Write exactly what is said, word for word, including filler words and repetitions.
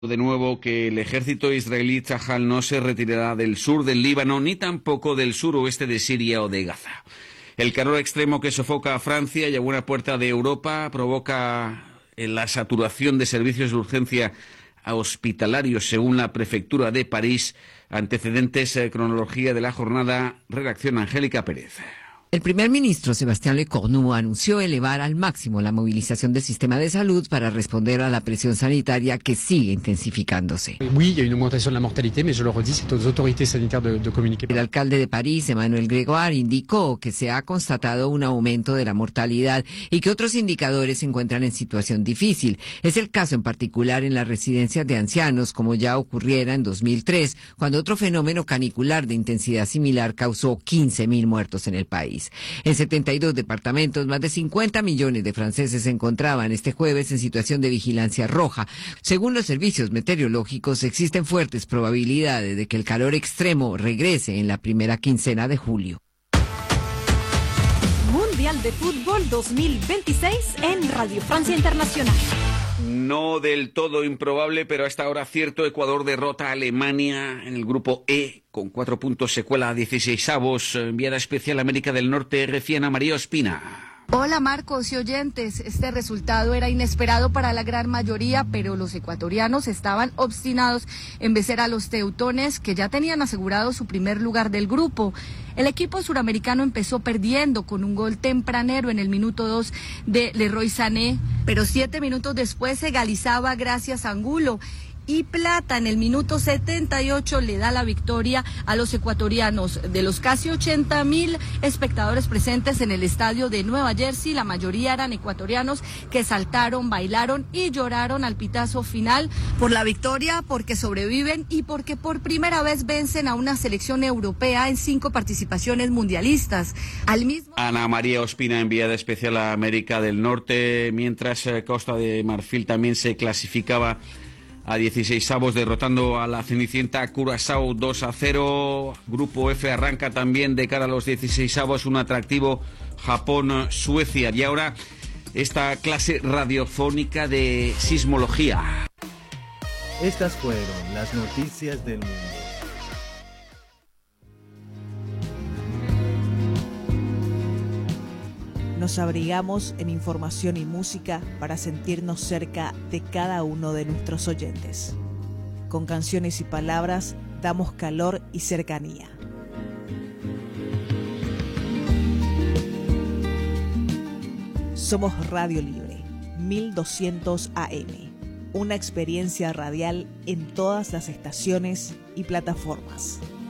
De nuevo que el ejército israelí Tzahal no se retirará del sur del Líbano ni tampoco del suroeste de Siria o de Gaza. El calor extremo que sofoca a Francia y a buena puerta de Europa provoca la saturación de servicios de urgencia hospitalarios según la prefectura de París. Antecedentes, eh, cronología de la jornada, redacción Angélica Pérez. El primer ministro Sébastien Lecornu anunció elevar al máximo la movilización del sistema de salud para responder a la presión sanitaria que sigue intensificándose. Oui, il y a une augmentation de la mortalité, mais je le redis, c'est aux autorités sanitaires de, de communiquer. El alcalde de París, Emmanuel Grégoire, indicó que se ha constatado un aumento de la mortalidad y que otros indicadores se encuentran en situación difícil. Es el caso en particular en las residencias de ancianos, como ya ocurriera en dos mil tres, cuando otro fenómeno canicular de intensidad similar causó quince mil muertos en el país. En setenta y dos departamentos, más de cincuenta millones de franceses se encontraban este jueves en situación de vigilancia roja. Según los servicios meteorológicos, existen fuertes probabilidades de que el calor extremo regrese en la primera quincena de julio. Mundial de Fútbol dos mil veintiséis en Radio Francia Internacional. No del todo improbable, pero a esta hora cierto. Ecuador derrota a Alemania en el grupo E con cuatro puntos, se cuela a dieciseisavos. Enviada especial a América del Norte, R F I, Ana María Ospina. Hola Marcos y oyentes, este resultado era inesperado para la gran mayoría, pero los ecuatorianos estaban obstinados en vencer a los teutones que ya tenían asegurado su primer lugar del grupo. El equipo suramericano empezó perdiendo con un gol tempranero en el minuto dos de Leroy Sané, pero siete minutos después se egalizaba gracias a Angulo. Y Plata en el minuto setenta y ocho le da la victoria a los ecuatorianos. De los casi ochenta mil espectadores presentes en el estadio de Nueva Jersey, la mayoría eran ecuatorianos que saltaron, bailaron y lloraron al pitazo final por la victoria, porque sobreviven y porque por primera vez vencen a una selección europea en cinco participaciones mundialistas. Al mismo... Ana María Ospina, enviada especial a América del Norte, mientras eh, Costa de Marfil también se clasificaba a dieciseisavos derrotando a la cenicienta Curazao dos a cero. Grupo F arranca también de cara a los dieciseisavos un atractivo Japón-Suecia. Y ahora esta clase radiofónica de sismología. Estas fueron las noticias del mundo. Nos abrigamos en información y música para sentirnos cerca de cada uno de nuestros oyentes. Con canciones y palabras damos calor y cercanía. Somos Radio Libre, mil doscientos A M, una experiencia radial en todas las estaciones y plataformas.